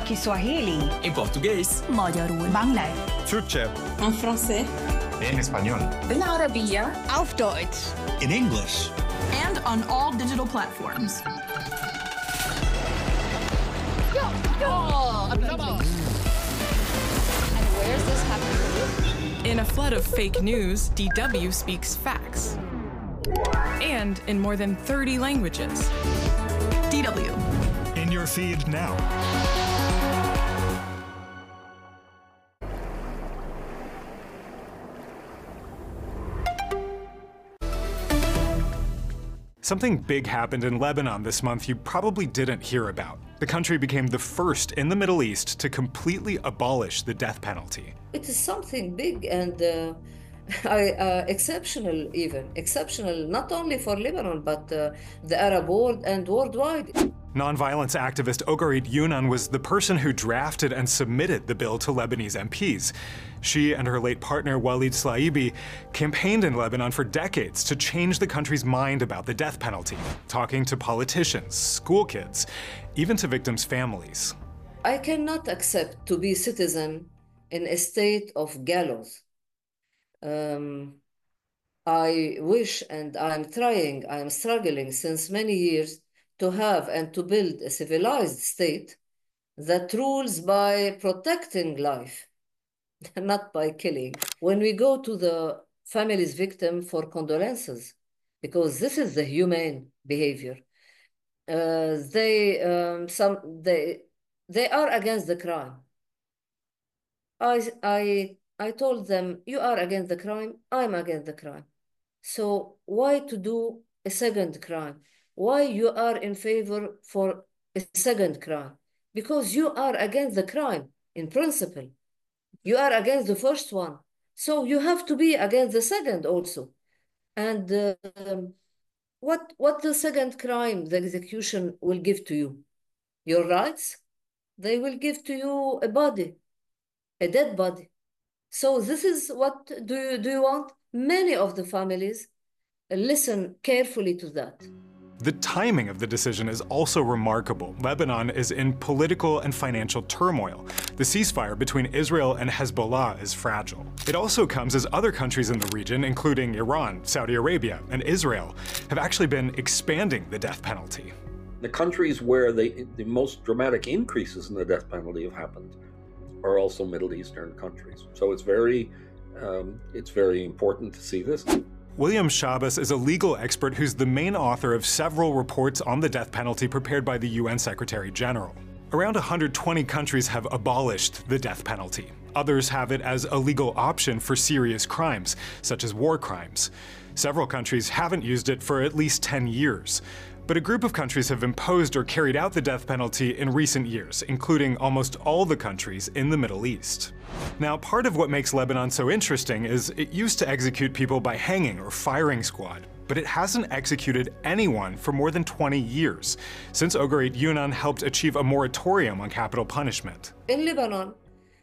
Kiswahili, en português, magyarul, Bangla, Türkçe, en français, en español, بالعربية, auf Deutsch. in English. and on all digital platforms. And where is this happening? In a flood of fake news, DW speaks facts. And in more than 30 languages. DW. In your feed now. Something big happened in Lebanon this month you probably didn't hear about. The country became the first in the Middle East to completely abolish the death penalty. It is something big and exceptional even. Exceptional not only for Lebanon, but the Arab world and worldwide. Nonviolence activist Ogarit Yunan was the person who drafted and submitted the bill to Lebanese MPs. She and her late partner Walid Slaibi campaigned in Lebanon for decades to change the country's mind about the death penalty, talking to politicians, school kids, even to victims' families. I cannot accept to be citizen in a state of gallows. I wish, and I'm trying, I'm struggling since many years to have and to build a civilized state that rules by protecting life, not by killing. When we go to the family's victim for condolences, because this is the humane behavior, they are against the crime. I told them, you are against the crime, I'm against the crime. So why to do a second crime? Why you are in favor for a second crime? Because you are against the crime in principle. You are against the first one. So you have to be against the second also. And what the second crime, the execution will give to you? Your rights? They will give to you a body, a dead body. So this is what do you want? Many of the families listen carefully to that. The timing of the decision is also remarkable. Lebanon is in political and financial turmoil. The ceasefire between Israel and Hezbollah is fragile. It also comes as other countries in the region, including Iran, Saudi Arabia, and Israel, have actually been expanding the death penalty. The countries where the most dramatic increases in the death penalty have happened are also Middle Eastern countries. So it's very important to see this. William Shabbos is a legal expert who's the main author of several reports on the death penalty prepared by the UN Secretary General. Around 120 countries have abolished the death penalty. Others have it as a legal option for serious crimes, such as war crimes. Several countries haven't used it for at least 10 years. But a group of countries have imposed or carried out the death penalty in recent years, including almost all the countries in the Middle East. Now, part of what makes Lebanon so interesting is it used to execute people by hanging or firing squad, but it hasn't executed anyone for more than 20 years, since Ogarit Yunan helped achieve a moratorium on capital punishment. In Lebanon,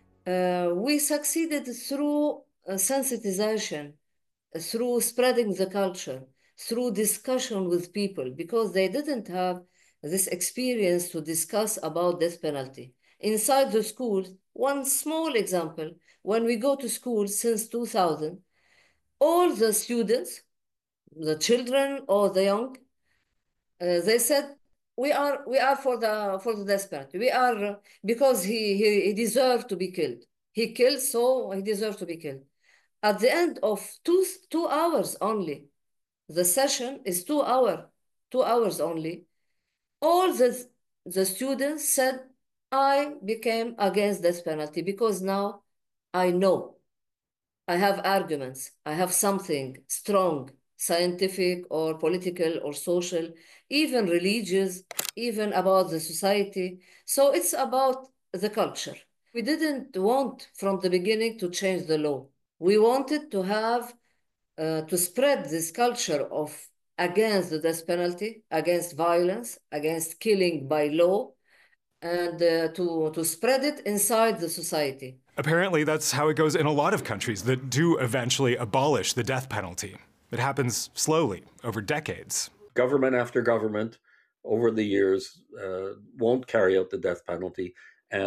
we succeeded through sensitization, through spreading the culture, through discussion with people, because they didn't have this experience to discuss about death penalty. Inside the schools, one small example, when we go to school since 2000, all the students, the children or the young, they said, we are for the death penalty. We are, because he deserved to be killed. He killed, so he deserved to be killed. At the end of two hours only, the session is 2 hours only. All the students said, I became against death penalty because now I know. I have arguments. I have something strong, scientific or political or social, even religious, even about the society. So it's about the culture. We didn't want from the beginning to change the law. We wanted to have to spread this culture of against the death penalty, against violence, against killing by law, and to spread it inside the society. Apparently, that's how it goes in a lot of countries that do eventually abolish the death penalty. It happens slowly, over decades. Government after government over the years won't carry out the death penalty.